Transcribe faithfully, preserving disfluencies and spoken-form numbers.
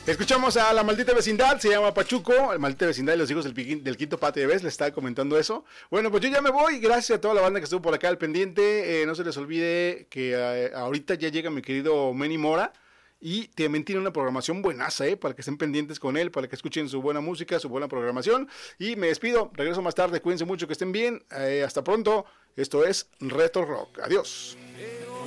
Escuchamos a La Maldita Vecindad, se llama Pachuco, La Maldita Vecindad y los hijos del, piquín, del quinto patio de vez, les estaba comentando eso. Bueno, pues yo ya me voy, gracias a toda la banda que estuvo por acá al pendiente. Eh, no se les olvide que eh, ahorita ya llega mi querido Manny Mora. Y también tiene una programación buenaza, ¿eh? Para que estén pendientes con él, para que escuchen su buena música, su buena programación. Y me despido, regreso más tarde, cuídense mucho, que estén bien. Eh, hasta pronto, esto es Retro Rock. Adiós.